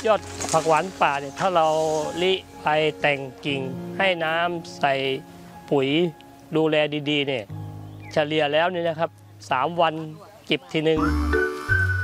ยอดผักหวานป่าเนี่ยถ้าเราลิไปแต่งกิ่งให้น้ำใส่ปุ๋ยดูแลดีๆเนี่ยเฉลี่ยแล้วเนี่ยนะครับ3 วันเก็บทีนึง